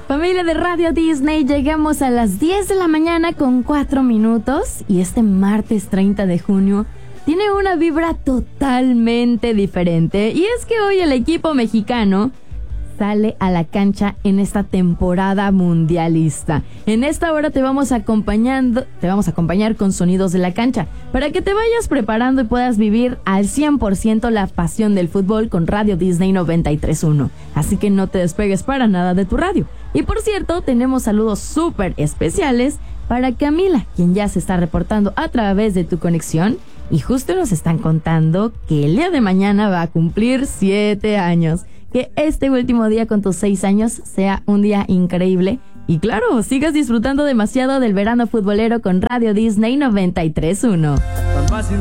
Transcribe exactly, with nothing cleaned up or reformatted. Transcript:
Familia de Radio Disney, llegamos a las diez de la mañana con cuatro minutos y este martes treinta de junio tiene una vibra totalmente diferente, y es que hoy el equipo mexicano sale a la cancha en esta temporada mundialista. En esta hora te vamos acompañando, te vamos a acompañar con sonidos de la cancha para que te vayas preparando y puedas vivir al cien por ciento la pasión del fútbol con Radio Disney noventa y tres punto uno. Así que no te despegues para nada de tu radio. Y por cierto, tenemos saludos súper especiales para Camila, quien ya se está reportando a través de tu conexión, y justo nos están contando que el día de mañana va a cumplir siete años. Que este último día con tus seis años sea un día increíble. Y claro, sigas disfrutando demasiado del verano futbolero con Radio Disney noventa y tres punto uno.